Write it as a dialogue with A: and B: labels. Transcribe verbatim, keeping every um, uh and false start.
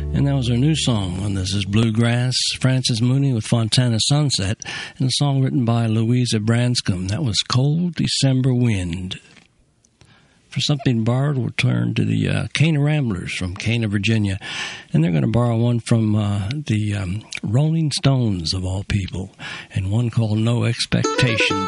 A: And that was her new song on This Is Bluegrass, Francis Mooney with Fontana Sunset, and a song written by Louisa Branscombe. That was Cold December Wind. For something borrowed, we'll turn to the uh, Cana Ramblers from Cana, Virginia. And they're going to borrow one from uh, the um, Rolling Stones, of all people, and one called No Expectations.